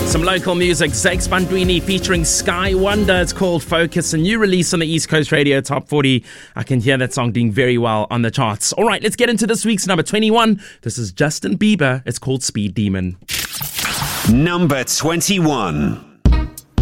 Some local music, Zakes Bandwini featuring Sky Wonder. It's called Focus, a new release on the East Coast Radio Top 40. I can hear that song doing very well on the charts. All right, let's get into this week's number 21. This is Justin Bieber. It's called Speed Demon. Number 21.